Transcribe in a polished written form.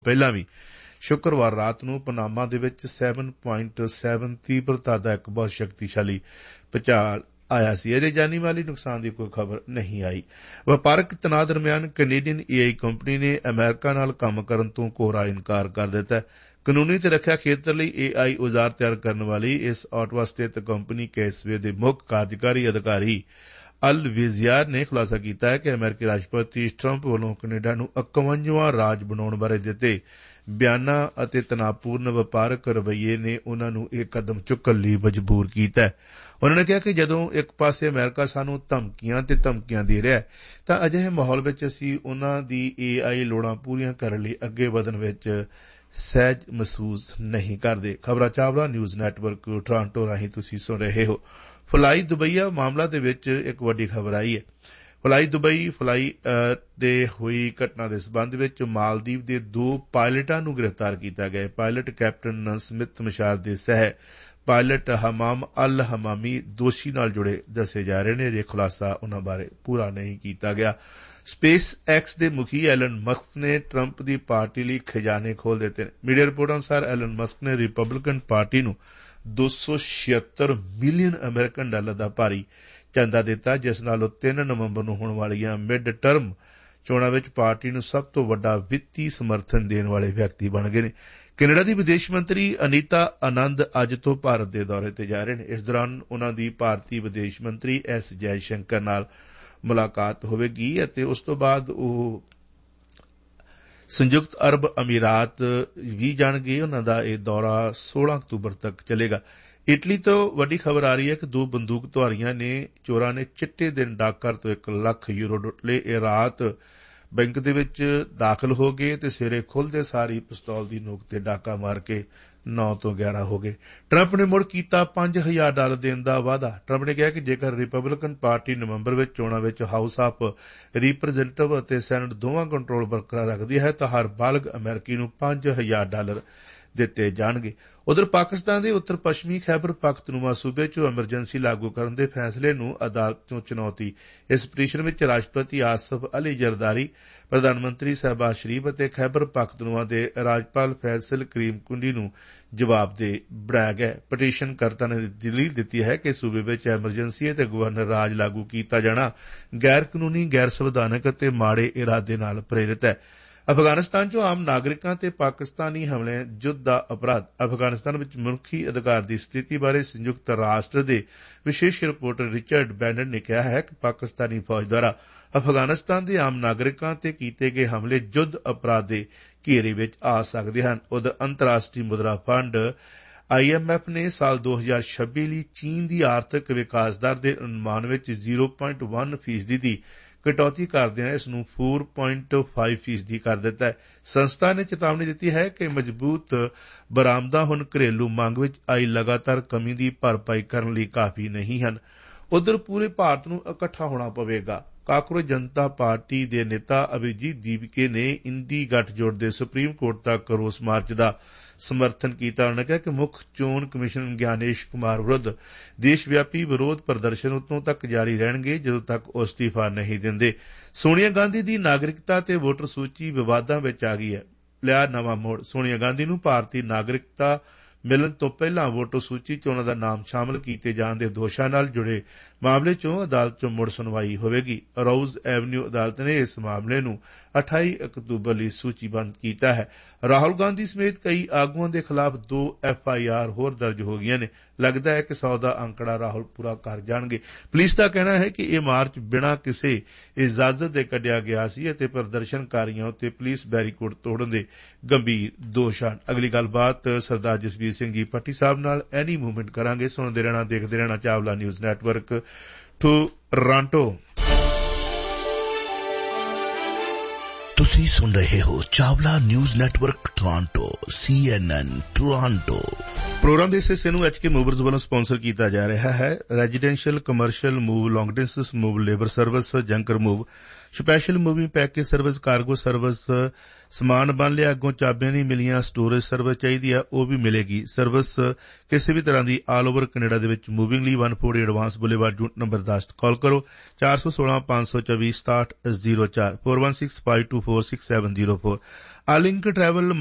ਪਹਿਲਾਂ ਵੀ ਸ਼ੁੱਕਰਵਾਰ ਰਾਤ ਨੂੰ ਪਨਾਮਾ ਦੇ ਵਿੱਚ 7.7 ਤੀਬਰਤਾ ਦਾ ਇੱਕ ਬਹੁਤ ਸ਼ਕਤੀਸ਼ਾਲੀ ਭੂਚਾਲ ਆਇਆ ਸੀ। ਅਜੇ ਜਾਨੀ ਮਾਲੀ ਨੁਕਸਾਨ ਦੀ ਕੋਈ ਖਬਰ ਨਹੀਂ ਆਈ। ਵਪਾਰਕ ਤਣਾਅ ਦਰਮਿਆਨ ਕੈਨੇਡੀਅਨ AI ਕੰਪਨੀ ਨੇ ਅਮਰੀਕਾ ਨਾਲ ਕੰਮ ਕਰਨ ਤੋਂ ਕੋਰਾ ਇਨਕਾਰ ਕਰ ਦਿੱਤਾ। ਕਾਨੂੰਨੀ ਤੇ ਰੱਖਿਆ ਖੇਤਰ ਲਈ AI ਔਜ਼ਾਰ ਤਿਆਰ ਕਰਨ ਵਾਲੀ ਇਸ ਆਟਵਾ ਸਥਿਤ ਕੰਪਨੀ ਕੈਸਵੇ ਦੇ ਮੁੱਖ ਕਾਰਜਕਾਰੀ ਅਧਿਕਾਰੀ ਅਲ ਵਿਜ਼ਿਆਰ ਨੇ ਖੁਲਾਸਾ ਕੀਤਾ ਹੈ ਕਿ ਅਮਰੀਕੀ ਰਾਸ਼ਟਰਪਤੀ ਟਰੰਪ ਵੱਲੋਂ ਕੈਨੇਡਾ ਨੂੰ 51ਵਾਂ ਰਾਜ ਬਣਾਉਣ ਬਾਰੇ ਦਿੱਤੇ ਬਿਆਨਾਂ ਅਤੇ ਤਣਾਅਪੂਰਨ ਵਪਾਰਕ ਰਵੱਈਏ ਨੇ ਉਨ੍ਹਾਂ ਨੂੰ ਇਹ ਕਦਮ ਚੁੱਕਣ ਲਈ ਮਜਬੂਰ ਕੀਤਾ ਹੈ। ਉਨ੍ਹਾਂ ਨੇ ਕਿਹਾ ਕਿ ਜਦੋਂ ਇੱਕ ਪਾਸੇ ਅਮਰੀਕਾ ਸਾਨੂੰ ਧਮਕੀਆਂ ਦੇ ਰਿਹਾ ਹੈ ਤਾਂ ਅਜਿਹੇ ਮਾਹੌਲ ਵਿੱਚ ਅਸੀਂ ਉਨ੍ਹਾਂ ਦੀ AI ਲੋੜਾਂ ਪੂਰੀਆਂ ਕਰਨ ਲਈ ਅੱਗੇ ਵਧਣ ਵਿੱਚ ਸਹਿਜ ਮਹਿਸੂਸ ਨਹੀਂ ਕਰਦੇ। ਖਬਰਾਂ ਚਾਵਲਾ ਨਿਊਜ਼ ਨੈਟਵਰਕ ਟੋਰਾਂਟੋ ਰਾਹੀਂ ਤੁਸੀਂ ਸੁਣ ਰਹੇ ਹੋ। ਫਲਾਈ ਦੁਬਈਆ ਮਾਮਲਾ ਦੇ ਵਿੱਚ ਇੱਕ ਵੱਡੀ ਖਬਰ ਆਈ ਹੈ। ਫਲਾਈ ਦੇ ਹੋਈ ਘਟਨਾ ਦੇ ਸਬੰਧ ਵਿੱਚ ਮਾਲਦੀਵ ਦੇ 2 ਪਾਇਲਟਾਂ ਨੂੰ ਗ੍ਰਿਫਤਾਰ ਕੀਤਾ ਗਿਆ। ਪਾਇਲਟ ਕੈਪਟਨ ਸਮਿਥ ਮਸ਼ਾਰ ਦੇ ਸਹਿ ਪਾਇਲਟ ਹਮਾਮ ਅਲ ਹਮਾਮੀ ਦੋਸ਼ੀ ਨਾਲ ਜੁੜੇ ਦੱਸੇ ਜਾ ਰਹੇ ਨੇ। ਅਜੇ ਖੁਲਾਸਾ ਉਨ੍ਹਾਂ ਬਾਰੇ ਪੂਰਾ ਨਹੀਂ ਕੀਤਾ ਗਿਆ। ਸਪੇਸ ਐਕਸ ਦੇ ਮੁਖੀ ਐਲਨ ਮਸਕ ਨੇ ਟਰੰਪ ਦੀ ਪਾਰਟੀ ਲਈ ਖਜ਼ਾਨੇ ਖੋਲ੍ਹ ਦਿੱਤੇ ਨੇ। ਮੀਡੀਆ ਰਿਪੋਰਟ ਅਨੁਸਾਰ ਐਲਨ ਮਸਕ ਨੇ ਰਿਪਬਲਿਕਨ ਪਾਰਟੀ ਨੂੰ $276 ਮਿਲੀਅਨ ਅਮਰੀਕਨ ਡਾਲਰ ਦਾ ਭਾਰੀ ਚੰਦਾ ਦਿੱਤਾ, ਜਿਸ ਨਾਲ ਉਹ 3 ਨਵੰਬਰ ਨੂੰ ਹੋਣ ਵਾਲੀਆਂ ਮਿਡ ਟਰਮ ਚੋਣਾਂ ਵਿੱਚ ਪਾਰਟੀ ਨੂੰ ਸਭ ਤੋਂ ਵੱਡਾ ਵਿੱਤੀ ਸਮਰਥਨ ਦੇਣ ਵਾਲੇ ਵਿਅਕਤੀ ਬਣ ਗਏ ਨੇ। ਕੈਨੇਡਾ ਦੀ ਵਿਦੇਸ਼ ਮੰਤਰੀ ਅਨੀਤਾ ਆਨੰਦ ਅੱਜ ਤੋਂ ਭਾਰਤ ਦੇ ਦੌਰੇ ਤੇ ਜਾ ਰਹੇ ਨੇ। ਇਸ ਦੌਰਾਨ ਉਨ੍ਹਾਂ ਦੀ ਭਾਰਤੀ ਵਿਦੇਸ਼ ਮੰਤਰੀ ਐਸ ਜੈ ਸ਼ੰਕਰ ਨਾਲ ਮੁਲਾਕਾਤ ਹੋਵੇਗੀ ਅਤੇ ਉਸ ਤੋਂ ਬਾਅਦ ਉਹ ਸੰਯੁਕਤ ਅਰਬ ਅਮੀਰਾਤ ਵੀ ਜਾਣਗੇ। ਉਨ੍ਹਾਂ ਦਾ ਇਹ ਦੌਰਾ 16 ਅਕਤੂਬਰ ਤੱਕ ਚੱਲੇਗਾ। ਇਟਲੀ ਤੋਂ ਵੱਡੀ ਖਬਰ ਆ ਰਹੀ ਹੈ ਕਿ 2 ਬੰਦੂਕਧਾਰੀਆਂ ਨੇ ਚੋਰਾਂ ਨੇ ਚਿੱਟੇ ਦਿਨ ਡਾਕਘਰ ਤੋਂ 1 ਲੱਖ ਯੂਰੋ ਲੁੱਟ ਲਏ। ਇਹ ਰਾਤ ਬੈਂਕ ਦੇ ਵਿੱਚ ਦਾਖਲ ਹੋ ਗਏ ਤੇ ਸਵੇਰੇ ਖੁੱਲ੍ਹਦੇ ਸਾਰ ਹੀ ਪਿਸਤੌਲ ਦੀ ਨੋਕ ਤੇ ਡਾਕਾ ਮਾਰ ਕੇ 9 ਤੋਂ 11 ਹੋ ਗਏ। ਟਰੰਪ ਨੇ ਮੁੜ ਕੀਤਾ $5,000 ਦੇਣ ਦਾ ਵਾਅਦਾ। ਟਰੰਪ ਨੇ ਕਿਹਾ ਕਿ ਜੇਕਰ ਰਿਪਬਲਿਕਨ ਪਾਰਟੀ ਨਵੰਬਰ ਵਿੱਚ ਚੋਣਾਂ ਵਿੱਚ ਹਾਊਸ ਆਫ ਰਿਪਰੈਜ਼ੈਂਟੇਟਿਵ ਅਤੇ ਸੈਨੇਟ ਦੋਵਾਂ ਕੰਟਰੋਲ ਬਰਕਰਾਰ ਰੱਖਦੀ ਹੈ ਤਾਂ ਹਰ ਬਾਲਗ ਅਮਰੀਕੀ ਨੂੰ $5,000 ਦਿੱਤੇ ਜਾਣਗੇ। ਉਧਰ ਪਾਕਿਸਤਾਨ ਦੇ ਉੱਤਰ ਪੱਛਮੀ ਖੈਬਰ ਪਖਤੂਨਖਵਾ ਸੂਬੇ 'ਚ ਐਮਰਜੈਂਸੀ ਲਾਗੂ ਕਰਨ ਦੇ ਫੈਸਲੇ ਨੂੰ ਅਦਾਲਤ ਤੋਂ ਚੁਣੌਤੀ। ਇਸ ਪਟੀਸ਼ਨ ਵਿੱਚ ਰਾਸ਼ਟਰਪਤੀ ਆਸਫ ਅਲੀ ਜ਼ਰਦਾਰੀ, ਪ੍ਰਧਾਨ ਮੰਤਰੀ ਸ਼ਹਿਬਾਜ਼ ਸ਼ਰੀਫ ਅਤੇ ਖੈਬਰ ਪਖਤੂਨਖਵਾ ਦੇ ਰਾਜਪਾਲ ਫੈਸਲ ਕਰੀਮ ਕੁੰਡੀ ਨੂੰ ਜਵਾਬਦੇਹ ਬਣਾਇਆ ਗਿਆ। ਪਟੀਸ਼ਨ ਕਰਤਾ ਨੇ ਦਲੀਲ ਦਿੱਤੀ ਹੈ ਕਿ ਸੂਬੇ ਵਿੱਚ ਐਮਰਜੈਂਸੀ ਅਤੇ ਗਵਰਨਰ ਰਾਜ ਲਾਗੂ ਕੀਤਾ ਜਾਣਾ ਗੈਰ ਕਾਨੂੰਨੀ, ਗੈਰ ਸੰਵਿਧਾਨਕ ਅਤੇ ਮਾੜੇ ਇਰਾਦੇ ਨਾਲ ਪ੍ਰੇਰਿਤ ਹੈ। ਅਫਗਾਨਿਸਤਾਨ 'ਚੋਂ ਆਮ ਨਾਗਰਿਕਾਂ ਤੇ ਪਾਕਿਸਤਾਨੀ ਹਮਲੇ ਯੁੱਧ ਦਾ ਅਪਰਾਧ। ਅਫਗਾਨਿਸਤਾਨ ਵਿੱਚ ਮਨੁੱਖੀ ਅਧਿਕਾਰ ਦੀ ਸਥਿਤੀ ਬਾਰੇ ਸੰਯੁਕਤ ਰਾਸ਼ਟਰ ਦੇ ਵਿਸ਼ੇਸ਼ ਰਿਪੋਰਟਰ ਰਿਚਰਡ ਬੈਨਨ ਨੇ ਕਿਹਾ ਹੈ ਕਿ ਪਾਕਿਸਤਾਨੀ ਫੌਜ ਦੁਆਰਾ ਅਫਗਾਨਿਸਤਾਨ ਦੇ ਆਮ ਨਾਗਰਿਕਾਂ ਤੇ ਕੀਤੇ ਗਏ ਹਮਲੇ ਯੁੱਧ ਅਪਰਾਧ ਦੇ ਘੇਰੇ ਵਿੱਚ ਆ ਸਕਦੇ ਹਨ। ਉਧਰ ਅੰਤਰਰਾਸ਼ਟਰੀ ਮੁਦਰਾ ਫੰਡ IMF ਨੇ ਸਾਲ 2026 ਲਈ ਚੀਨ ਦੀ ਆਰਥਿਕ ਵਿਕਾਸ ਦਰ ਦੇ ਅਨੁਮਾਨ ਵਿੱਚ 0.1% ਦੀ ਕਟੌਤੀ ਕਰਦਿਆਂ ਇਸ ਨੂੰ 4.5% ਕਰ ਦਿੱਤਾ ਹੈ। ਸੰਸਥਾ ਨੇ ਚੇਤਾਵਨੀ ਦਿੱਤੀ ਹੈ ਕਿ ਮਜ਼ਬੂਤ ਬਰਾਮਦਾਂ ਹੁਣ ਘਰੇਲੂ ਮੰਗ ਵਿੱਚ ਆਈ ਲਗਾਤਾਰ ਕਮੀ ਦੀ ਭਰਪਾਈ ਕਰਨ ਲਈ ਕਾਫੀ ਨਹੀਂ ਹਨ। ਉਧਰ ਪੂਰੇ ਭਾਰਤ ਨੂੰ ਇਕੱਠਾ ਹੋਣਾ ਪਵੇਗਾ। ਕਾਕਰੋਚ ਜਨਤਾ ਪਾਰਟੀ ਦੇ ਨੇਤਾ ਅਭਿਜੀਤ ਦੀਪਕੇ ਨੇ ਇੰਡੀ ਗੱਠਜੋੜ ਦੇ ਸੁਪਰੀਮ ਕੋਰਟ ਤੱਕ ਰੋਸ ਮਾਰਚ ਦਾ ਸਮਰਥਨ ਕੀਤਾ। ਉਨ੍ਹਾਂ ਨੇ ਕਿਹਾ ਕਿ ਮੁੱਖ ਚੋਣ ਕਮਿਸ਼ਨ ਗਿਆਨੇਸ਼ ਕੁਮਾਰ ਵਿਰੁੱਧ ਦੇਸ਼ ਵਿਆਪੀ ਵਿਰੋਧ ਪ੍ਰਦਰਸ਼ਨ ਉਦੋਂ ਤੱਕ ਜਾਰੀ ਰਹਿਣਗੇ ਜਦੋਂ ਤੱਕ ਉਹ ਅਸਤੀਫਾ ਨਹੀਂ ਦਿੰਦੇ। ਸੋਨੀਆ ਗਾਂਧੀ ਦੀ ਨਾਗਰਿਕਤਾ ਤੇ ਵੋਟਰ ਸੂਚੀ ਵਿਵਾਦਾਂ ਵਿੱਚ ਆ ਗਈ ਹੈ। ਲਿਆ ਨਵਾਂ ਮੋੜ। ਸੋਨੀਆ ਗਾਂਧੀ ਨੂੰ ਭਾਰਤੀ ਨਾਗਰਿਕਤਾ ਮਿਲਣ ਤੋਂ ਪਹਿਲਾਂ ਵੋਟਰ ਸੂਚੀ 'ਚ ਉਨ੍ਹਾਂ ਦਾ ਨਾਮ ਸ਼ਾਮਲ ਕੀਤੇ ਜਾਣ ਦੇ ਦੋਸ਼ਾਂ ਨਾਲ ਜੁੜੇ ਮਾਮਲੇ 'ਚੋਂ ਅਦਾਲਤ 'ਚੋਂ ਮੁੜ ਸੁਣਵਾਈ ਹੋਵੇਗੀ। ਰੋਜ਼ ਐਵਨਿਊ ਅਦਾਲਤ ਨੇ ਇਸ ਮਾਮਲੇ ਨੂੰ 28 ਅਕਤੂਬਰ ਲਈ ਸੂਚੀਬੱਧ ਕੀਤਾ ਹੈ। ਰਾਹੁਲ ਗਾਂਧੀ ਸਮੇਤ ਕਈ ਆਗੂਆਂ ਦੇ ਖਿਲਾਫ 2 FIR ਹੋਰ ਦਰਜ ਹੋ ਗਈਆਂ ਨੇ। ਲੱਗਦਾ ਹੈ ਕਿ 100 ਦਾ ਅੰਕੜਾ ਰਾਹੁਲ ਪੂਰਾ ਕਰ ਜਾਣਗੇ। ਪੁਲਿਸ ਦਾ ਕਹਿਣਾ ਹੈ ਕਿ ਇਹ ਮਾਰਚ ਬਿਨਾਂ ਕਿਸੇ ਇਜਾਜ਼ਤ ਦੇ ਕੱਢਿਆ ਗਿਆ ਸੀ ਅਤੇ ਪ੍ਰਦਰਸ਼ਨਕਾਰੀਆਂ ਉੱਤੇ ਪੁਲਿਸ ਬੈਰੀਕੇਡ ਤੋੜਨ ਦੇ ਗੰਭੀਰ ਦੋਸ਼ ਹਨ। ਅਗਲੀ ਗੱਲਬਾਤ ਸਰਦਾਰ ਜਸਬੀਰ ਸਿੰਘ ਜੀ ਪੱਟੀ ਸਾਹਿਬ ਨਾਲ ਐਨੀ ਮੂਵਮੈਂਟ ਕਰਾਂਗੇ। ਸੁਣਦੇ ਰਹਿਣਾ, ਦੇਖਦੇ ਰਹਿਣਾ ਚਾਵਲਾ ਨਿਊਜ਼ ਨੈਟਵਰਕ ਟੋਰਾਂਟੋ। ਤੁਸੀਂ ਸੁਣ ਰਹੇ ਹੋ Chawla news network Toronto CNN Toronto. Programme ਦੇ ਇਸ ਹਿੱਸੇ ਨੂੰ HK ਮੂਵਰਜ਼ ਵੱਲੋਂ ਸਪਾਂਸਰ ਕੀਤਾ ਜਾ ਰਿਹਾ ਹੈ। ਰੈਜ਼ੀਡੈਂਸ਼ੀਅਲ, ਕਮਰਸ਼ੀਅਲ ਮੂਵ, ਲੌਂਗ distance move, labour service, ਜੰਕਰ move, special moving package service, cargo service, ਸਮਾਨ ਬਣ ਲਿਆ ਅੱਗੋਂ ਚਾਬੀਆਂ ਨਹੀਂ ਮਿਲੀਆਂ, ਸਟੋਰੇਜ ਸਰਵਿਸ ਚਾਹੀਦੀ ਆ ਉਹ ਵੀ ਮਿਲੇਗੀ। ਸਰਵਿਸ ਕਿਸੇ ਵੀ ਤਰ੍ਹਾਂ ਦੀ ਆਲ ਓਵਰ ਕੈਨੇਡਾ ਦੇ ਵਿੱਚ ਮੂਵਿੰਗ ਲਈ 140 ਐਡਵਾਂਸ ਬੁਲੇਵਾਰਡ ਯੂਨਿਟ ਨੰਬਰ 10 ਕਾਲ ਕਰੋ 416 524 6704 4165246704। ਆਲਿੰਕ ਟਰੈਵਲ